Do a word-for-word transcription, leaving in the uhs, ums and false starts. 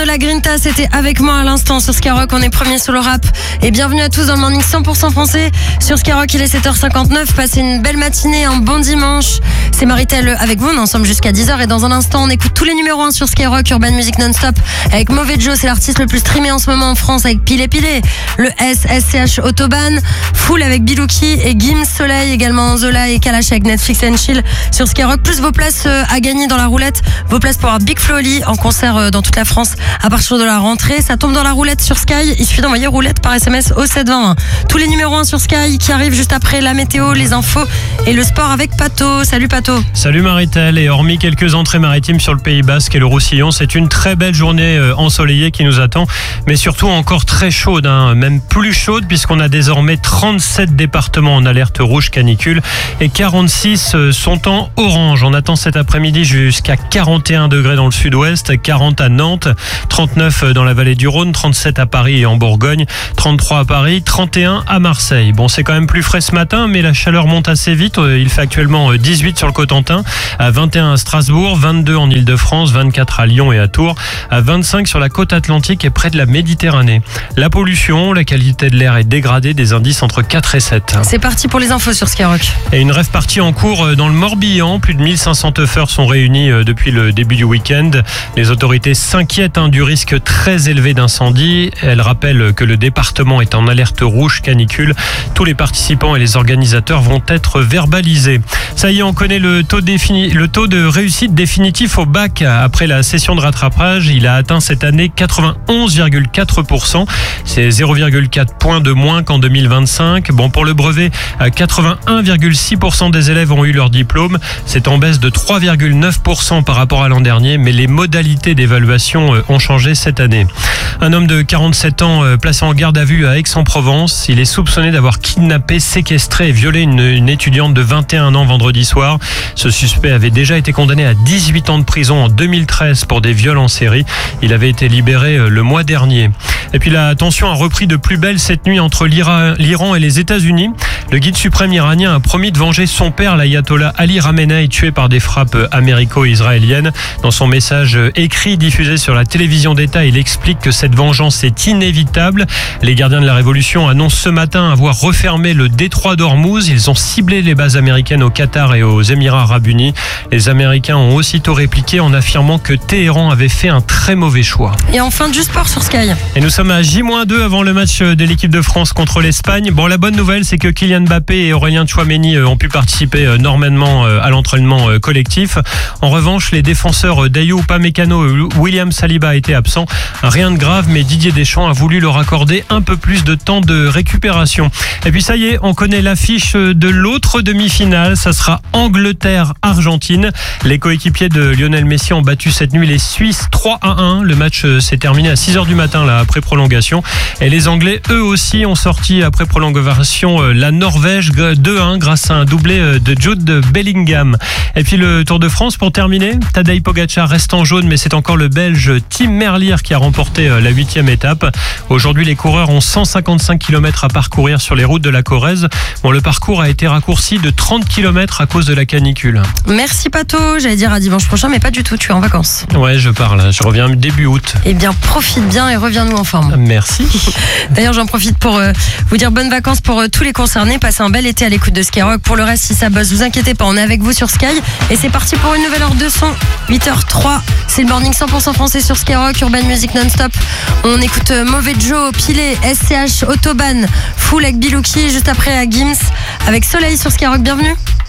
Enola Grinta, c'était avec moi à l'instant sur Skyrock. On est premier sur le rap. Et bienvenue à tous dans le Morning cent pour cent français. Sur Skyrock, il est sept heures cinquante-neuf. Passez une belle matinée, un bon dimanche. C'est Maritel avec vous. On est ensemble jusqu'à dix heures. Et dans un instant, on écoute tous les numéros un sur Skyrock, Urban Music Non-Stop. Avec Mauvais Joe, c'est l'artiste le plus streamé en ce moment en France. Avec Pilé Pilé. Le S, S C H Autobahn. Full avec Bilouki et Gims Soleil. Également Zola et Kalash avec Netflix and Chill sur Skyrock. Plus vos places à gagner dans la roulette. Vos places pour avoir Big Flo et Oli en concert dans toute la France à partir de la rentrée. Ça tombe dans la roulette sur Sky. Il suffit d'envoyer roulette par S M S au sept vingt. Tous les numéros un sur Sky qui arrivent juste après la météo, les infos et le sport avec Pato. Salut Pato. Salut Maritel. Et hormis quelques entrées maritimes sur le Pays Basque et le Roussillon, c'est une très belle journée ensoleillée qui nous attend, mais surtout encore très chaude, hein, même plus chaude puisqu'on a désormais trente-sept départements en alerte rouge canicule et quarante-six sont en orange. On attend cet après-midi jusqu'à quarante et un degrés dans le sud-ouest, quarante à Nantes, trente-neuf dans la vallée du Rhône, trente-sept à Paris et en Bourgogne, trente-trois à Paris, trente et un à Marseille. Bon, c'est quand même plus frais ce matin, mais la chaleur monte assez vite. Il fait actuellement dix-huit sur le Cotentin, à vingt et un à Strasbourg, vingt-deux en Ile-de-France, vingt-quatre à Lyon et à Tours, à vingt-cinq sur la côte atlantique et près de la Méditerranée. La pollution, la qualité de l'air est dégradée, des indices entre quatre et sept. C'est parti pour les infos sur Skyrock. Et une rave party en cours dans le Morbihan. Plus de mille cinq cents teufeurs sont réunis depuis le début du week-end. Les autorités s'inquiètent hein, du risque très élevé d'incendie. Elles rappellent que le département est en alerte rouge canicule. Tous les participants et les organisateurs vont être verbalisés. Ça y est, on connaît le taux, défini, le taux de réussite définitif au bac. Après la session de rattrapage, il a atteint cette année quatre-vingt-onze virgule quatre pour cent. C'est zéro virgule quatre points de moins qu'en deux mille vingt-cinq. Bon, pour le brevet, quatre-vingt-un virgule six pour cent des élèves ont eu leur diplôme. C'est en baisse de trois virgule neuf pour cent par rapport à l'an dernier, mais les modalités d'évaluation ont changé cette année. Un homme de quarante-sept ans placé en garde à vue à Aix-en-Provence. Il est soupçonné d'avoir kidnappé, séquestré et violé une, une étudiante de vingt et un ans vendredi soir. Ce suspect avait déjà été condamné à dix-huit ans de prison en deux mille treize pour des viols en série. Il avait été libéré le mois dernier. Et puis la tension a repris de plus belle cette nuit entre l'Iran et les États-Unis. Le guide suprême iranien a promis de venger son père, l'ayatollah Ali Khamenei, tué par des frappes américo-israéliennes. Dans son message écrit diffusé sur la télévision d'État, il explique que cette vengeance est inévitable. Les gardiens de la révolution annoncent ce matin avoir refermé le détroit d'Ormuz. Ils ont ciblé les bases américaines au Qatar et aux Émirats arabes unis. Les Américains ont aussitôt répliqué en affirmant que Téhéran avait fait un très mauvais choix. Et enfin du sport sur Sky. Et nous sommes à J moins deux avant le match de l'équipe de France contre l'Espagne. Bon, la bonne nouvelle, c'est que Kylian Mbappé et Aurélien Tchouaméni ont pu participer normalement à l'entraînement collectif. En revanche, les défenseurs Dayot Upamecano et William Saliba étaient absents. Rien de grave, mais Didier Deschamps a voulu leur accorder un peu plus de temps de récupération. Et puis ça y est, on connaît l'affiche de l'autre demi-finale. Ça sera Angleterre-Argentine. Les coéquipiers de Lionel Messi ont battu cette nuit les Suisses trois à un. Le match s'est terminé à six heures du matin là, après prolongation. Et les Anglais, eux aussi, ont sorti après prolongation la Norvège deux à un grâce à un doublé de Jude Bellingham. Et puis le Tour de France pour terminer. Tadej Pogacar reste en jaune, mais c'est encore le Belge Tim Merlier qui a remporté la huitième étape. Aujourd'hui, les coureurs ont cent cinquante-cinq kilomètres à parcourir sur les routes de la Corrèze. Bon, le parcours a été raccourci de trente kilomètres à cause de la canicule. Merci Pato. J'allais dire à dimanche prochain, mais pas du tout. Tu es en vacances. Ouais, je pars là. Je reviens début août. Eh bien, profite bien et reviens-nous en forme. Merci. D'ailleurs, j'en profite pour euh, vous dire bonnes vacances pour euh, tous les concernés. Passez un bel été à l'écoute de Skyrock. Pour le reste, si ça bosse, vous inquiétez pas, on est avec vous sur Sky. Et c'est parti pour une nouvelle heure de son. huit heures trois. C'est le morning cent pour cent français sur Skyrock, Urban Music Non-Stop. On écoute euh, Mauvais Joe, Pilé, S C H Autobahn, Full avec Bilouki. Juste après à Gims avec Soleil sur Skyrock. Bienvenue.